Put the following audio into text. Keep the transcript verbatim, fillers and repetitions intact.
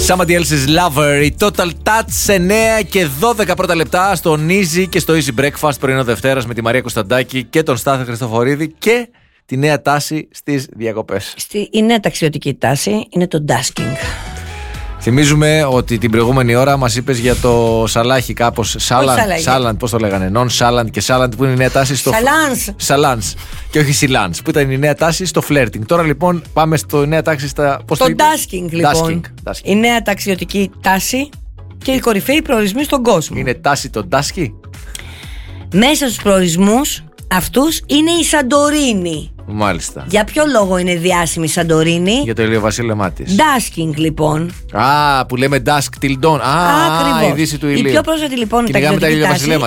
Somebody else's lover, η Total Touch, εννέα και δώδεκα πρώτα λεπτά στον Easy και στο Easy Breakfast πρωινό Δευτέρας με τη Μαρία Κωνσταντάκη και τον Στάθη Χριστοφορίδη και τη νέα τάση στις διακοπές. Στη, η νέα ταξιδιωτική τάση είναι το dusking. Θυμίζουμε ότι την προηγούμενη ώρα μας είπες για το σαλάχι κάπως. Σάλαντ, πώς το λέγανε. Non σάλαντ και σάλαντ που είναι η νέα τάση στο. Σαλάνς. Σαλάνς. Και όχι σιλάνς που ήταν η νέα τάση στο flirting. Τώρα λοιπόν πάμε στο νέα τάση στα. Πώς το το dusking λοιπόν. Dusking. Dusking. Η νέα ταξιδιωτική τάση και οι κορυφαίοι προορισμοί στον κόσμο. Είναι τάση το dusking. Μέσα στους προορισμούς αυτούς είναι η Σαντορίνη. Μάλιστα. Για ποιο λόγο είναι διάσημη η Σαντορίνη? Για το ηλιοβασίλεμά της. Dusking λοιπόν. Α, που λέμε dusk till dawn. Α, ακριβώς. η δύση του ηλίου. Η πιο πρόσφατη λοιπόν ταξιδιωτική τάση